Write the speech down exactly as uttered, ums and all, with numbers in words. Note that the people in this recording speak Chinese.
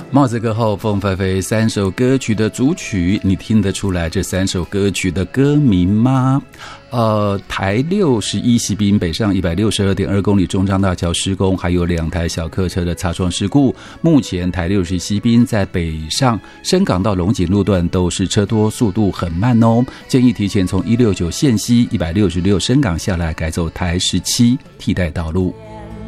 帽子歌后凤飞飞三首歌曲的主曲，你听得出来这三首歌曲的歌名吗？呃，台六十一西滨北上 一百六十二点二 公里中彰大桥施工，还有两台小客车的擦撞事故。目前台六十一西滨在北上深港到龙井路段都是车多，速度很慢哦，建议提前从一六九线西一百六十六深港下来，改走台十七替代道路。